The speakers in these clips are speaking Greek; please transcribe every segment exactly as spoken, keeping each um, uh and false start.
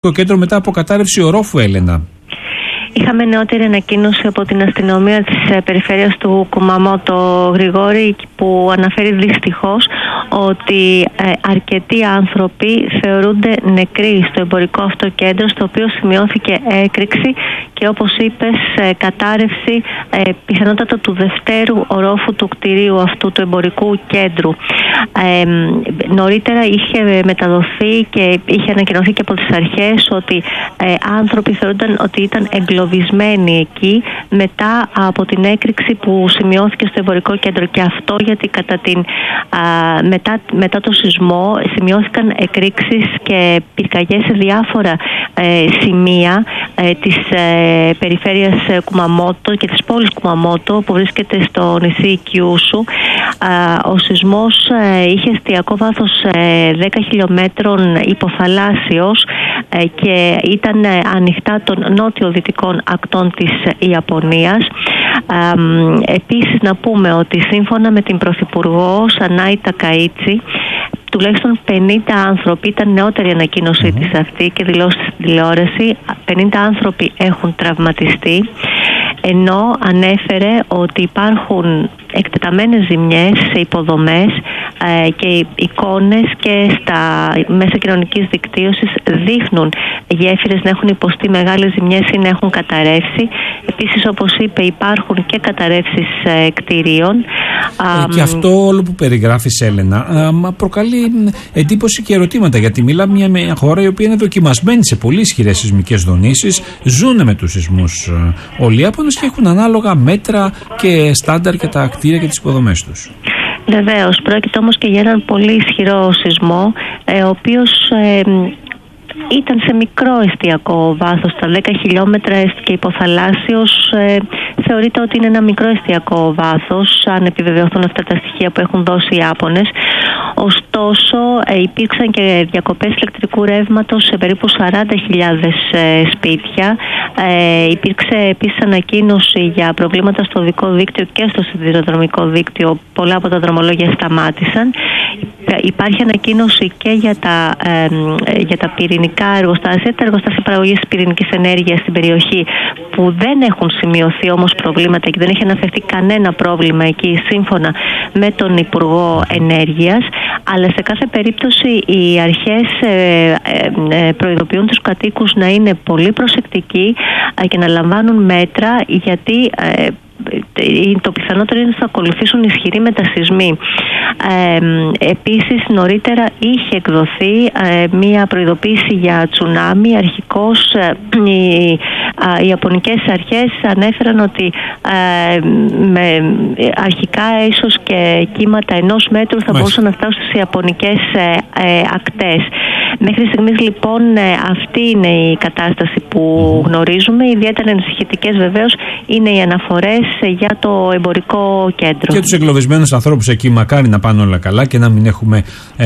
Το κέντρο μετά από κατάρρευση ορόφου, Έλενα. Είχαμε νεότερη ανακοίνωση από την αστυνομία της περιφέρειας του Κουμαμότο, Γρηγόρη, που αναφέρει δυστυχώς ότι ε, αρκετοί άνθρωποι θεωρούνται νεκροί στο εμπορικό αυτό κέντρο, στο οποίο σημειώθηκε έκρηξη και, όπως είπες, ε, κατάρρευση ε, πιθανότατα του δευτέρου ορόφου του κτηρίου αυτού του εμπορικού κέντρου. Ε, νωρίτερα είχε μεταδοθεί και είχε ανακοινωθεί και από τις αρχές ότι ε, άνθρωποι θεωρούνταν ότι ήταν εγκλωβισμένοι εκεί μετά από την έκρηξη που σημειώθηκε στο εμπορικό κέντρο, και αυτό γιατί κατά την, α, μετά, μετά το σεισμό σημειώθηκαν εκρήξεις και πυρκαγιές σε διάφορα ε, σημεία ε, της ε, περιφέρειας Κουμαμότο και της πόλης Κουμαμότο, που βρίσκεται στο νησί Κιούσου. Α, ο σεισμός ε, είχε εστιακό βάθος ε, δέκα χιλιόμετρων υποθαλάσσιος ε, και ήταν ε, ανοιχτά των νότιο-δυτικών ακτών της Ιαπωνίας. Ε, επίσης να πούμε ότι σύμφωνα με την Πρωθυπουργό Σανάη Τακαΐτσι, τουλάχιστον πενήντα άνθρωποι, ήταν νεότερη ανακοίνωσή mm-hmm. της αυτή και δηλώσει στην τηλεόραση, πενήντα άνθρωποι έχουν τραυματιστεί, ενώ ανέφερε ότι υπάρχουν εκτεταμένες ζημιές σε υποδομές ε, και εικόνες και στα μέσα κοινωνικής δικτύωσης δείχνουν γέφυρες να έχουν υποστεί μεγάλες ζημιές ή να έχουν καταρρεύσει. Επίσης, όπως είπε, υπάρχουν και καταρρεύσεις ε, κτηρίων. Ε, και αυτό όλο που περιγράφεις, Έλενα, ε, προκαλεί εντύπωση και ερωτήματα, γιατί μιλάμε για μια χώρα η οποία είναι δοκιμασμένη σε πολύ ισχυρές σεισμικές δονήσεις, ζουν με τους σεισμούς ε, όλοι οι Ιάπωνες και έχουν ανάλογα μέτρα και στάνταρ για τα κτίρια και τις υποδομές τους. Βεβαίως, πρόκειται όμως και για έναν πολύ ισχυρό σεισμό, ε, ο οποίος ε, ήταν σε μικρό εστιακό βάθος, τα δέκα χιλιόμετρα και υποθαλάσσιος ε, θεωρείται ότι είναι ένα μικρό εστιακό βάθος, αν επιβεβαιωθούν αυτά τα στοιχεία που έχουν δώσει οι Ιάπωνες. Ωστόσο, ε, υπήρξαν και διακοπές ηλεκτρικού ρεύματος σε περίπου σαράντα χιλιάδες ε, σπίτια. Ε, υπήρξε επίσης ανακοίνωση για προβλήματα στο οδικό δίκτυο και στο σιδηροδρομικό δίκτυο. Πολλά από τα δρομολόγια σταμάτησαν. Υπάρχει ανακοίνωση και για τα, ε, για τα πυρηνικά εργοστάσια, τα εργοστάσια παραγωγής πυρηνικής ενέργειας στην περιοχή, που δεν έχουν σημειωθεί όμως προβλήματα και δεν έχει αναφερθεί κανένα πρόβλημα εκεί, σύμφωνα με τον Υπουργό Ενέργειας. Αλλά σε κάθε περίπτωση οι αρχές ε, ε, προειδοποιούν τους κατοίκους να είναι πολύ προσεκτικοί ε, και να λαμβάνουν μέτρα, γιατί ε, το πιθανότερο είναι ότι θα ακολουθήσουν ισχυροί μετασεισμοί. Ε, επίσης, νωρίτερα είχε εκδοθεί ε, μία προειδοποίηση για τσουνάμι. Αρχικώς ε, οι, οι Ιαπωνικές αρχές ανέφεραν ότι ε, με, αρχικά ίσως και κύματα ενός μέτρου θα μπορούσαν να φτάσουν στις Ιαπωνικές ε, ε, ακτές. Μέχρι στιγμής, λοιπόν, ε, αυτή είναι η κατάσταση που mm-hmm. γνωρίζουμε. Ιδιαίτερα ενισχυτικές βεβαίως είναι οι αναφορές για το εμπορικό κέντρο. Και τους εγκλωβισμένους ανθρώπους εκεί, μακάρι να πάνε όλα καλά και να μην έχουμε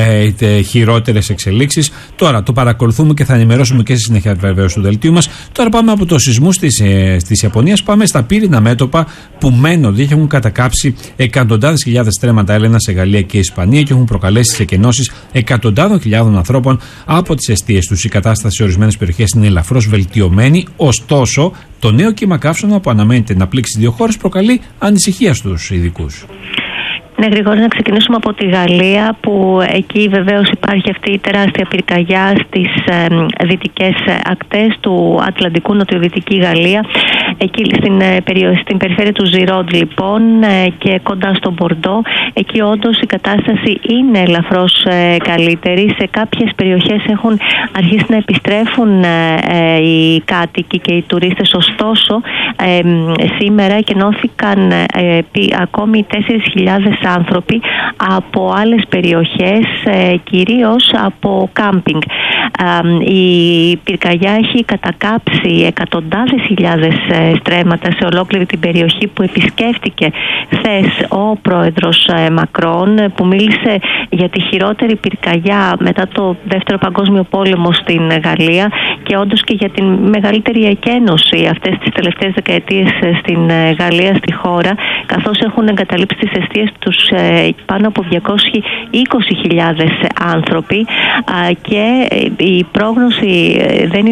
ε, χειρότερες εξελίξεις. Τώρα το παρακολουθούμε και θα ενημερώσουμε και στη συνέχεια βεβαίως του δελτίου μας. Τώρα πάμε από το σεισμό της, ε, της Ιαπωνίας, πάμε στα πύρινα μέτωπα που μένονται. Έχουν κατακάψει εκατοντάδες χιλιάδες στρέμματα, Έλενα, σε Γαλλία και Ισπανία και έχουν προκαλέσει τις εκενώσεις εκατοντάδων χιλιάδων ανθρώπων από τις εστίες τους. Η κατάσταση σε ορισμένες περιοχές είναι ελαφρώς βελτιωμένη, ωστόσο το νέο κύμα καύσωνα που αναμένεται να πλήξει δύο χώρες προκαλεί ανησυχία στους ειδικούς. Ναι, γρήγορα να ξεκινήσουμε από τη Γαλλία, που εκεί βεβαίως υπάρχει αυτή η τεράστια πυρκαγιά στις ε, δυτικές ακτές του Ατλαντικού, νοτιοδυτική Γαλλία, εκεί στην, ε, περιοχή, στην περιφέρεια του Ζιρόντ, λοιπόν, ε, και κοντά στο Μπορντό. Εκεί όντως η κατάσταση είναι ελαφρώς ε, καλύτερη. Σε κάποιες περιοχές έχουν αρχίσει να επιστρέφουν ε, ε, οι κάτοικοι και οι τουρίστες, ωστόσο ε, σήμερα εκενώθηκαν ε, ακόμη τέσσερις χιλιάδες άνθρωποι από άλλες περιοχές, ε, κυρίως από κάμπινγκ. Ε, η πυρκαγιά έχει κατακάψει εκατοντάδες χιλιάδες ε, στρέμματα σε ολόκληρη την περιοχή, που επισκέφτηκε χθες ο πρόεδρος ε, Μακρόν, που μίλησε για τη χειρότερη πυρκαγιά μετά το Δεύτερο Παγκόσμιο Πόλεμο στην Γαλλία και όντως και για την μεγαλύτερη εκένωση αυτές τις τελευταίες δεκαετίες στην Γαλλία, στη χώρα, καθώς έχουν εγκαταλείψει τις εστίες τους πάνω από διακόσιες είκοσι χιλιάδες άνθρωποι, και η πρόγνωση δεν είναι